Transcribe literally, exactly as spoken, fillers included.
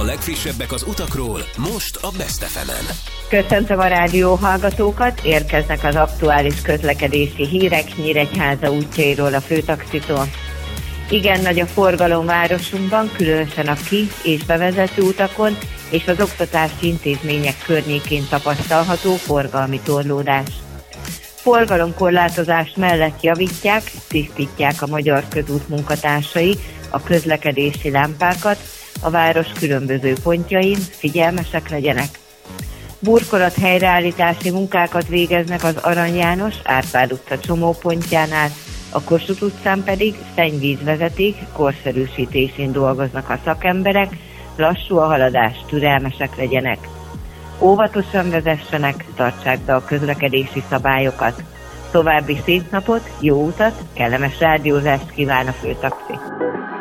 legfrissebbek az utakról, most a Best ef emen. Köszöntöm a rádió hallgatókat, érkeznek az aktuális közlekedési hírek Nyíregyháza útjairól a főtaxitól. Igen nagy a forgalom városunkban, különösen a ki- és bevezető utakon és az oktatási intézmények környékén tapasztalható forgalmi torlódás. Forgalomkorlátozás mellett javítják, tisztítják a Magyar Közút munkatársai a közlekedési lámpákat, a város különböző pontjain, figyelmesek legyenek. Burkolat helyreállítási munkákat végeznek az Arany János Árpád utca csomópontjánál, a Kossuth utcán pedig szennyvízvezeték korszerűsítésén dolgoznak a szakemberek, lassú a haladás, türelmesek legyenek. Óvatosan vezessenek, tartsák be a közlekedési szabályokat. További szép napot, jó utat, kellemes rádiózást kíván a főtaxi.